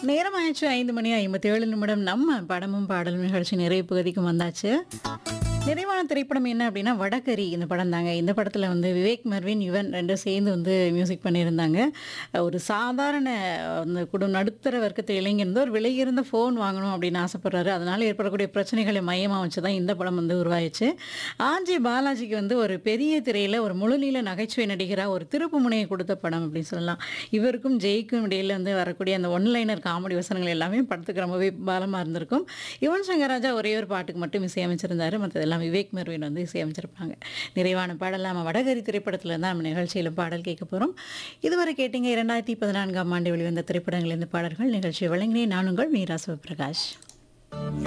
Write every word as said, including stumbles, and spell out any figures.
நேரமாயிடுச்சு ஐந்து மணி ஐம்பத்தி ஏழு நிமிடம். நம்ம படமும் பாடலும் நிகழ்ச்சி நிறைவு பகுதிக்கு வந்தாச்சு. நிறைவான திரைப்படம் என்ன அப்படின்னா வடகரி இந்த படம் தாங்க. இந்த படத்தில் வந்து விவேக் மெர்வின் யுவன் ரெண்டும் சேர்ந்து வந்து மியூசிக் பண்ணியிருந்தாங்க. ஒரு சாதாரண அந்த குடும் நடுத்தர வர்க்கத்து இளைஞர் வந்து ஒரு விலையிருந்த ஃபோன் வாங்கணும் அப்படின்னு ஆசைப்படுறாரு. அதனால் ஏற்படக்கூடிய பிரச்சனைகளை மையமாக வச்சு தான் இந்த படம் வந்து உருவாயிச்சு. ஆர்ஜே பாலாஜிக்கு வந்து ஒரு பெரிய திரையில் ஒரு முழுநீள நகைச்சுவை நடிகராக ஒரு திருப்பு முனையை கொடுத்த படம் அப்படின்னு சொல்லலாம். இவருக்கும் ஜெய்க்கும் இடையில் வந்து வரக்கூடிய அந்த ஒன்லைனர் காமெடி வசனங்கள் எல்லாமே படத்துக்கு ரொம்பவே பலமாக இருந்திருக்கும். யுவன் சங்கர் ராஜா ஒரே ஒரு பாட்டுக்கு மட்டும் இசையமைச்சிருந்தாரு. மற்றதெல்லாம் விவேக் மெர்வின் வந்து இசையமைச்சிருப்பாங்க. நிறைவான பாடல் நம்ம வடகரி திரைப்படத்தில் தான் நம்ம நிகழ்ச்சியில் பாடல் கேட்க போகிறோம். இதுவரை கேட்டீங்க இரண்டாயிரத்தி பதினான்காம் ஆண்டு வெளிவந்த திரைப்படங்கள் இந்த பாடல்கள். நிகழ்ச்சியை வழங்கினே நான் உங்கள் மீரா சிவபிரகாஷ்.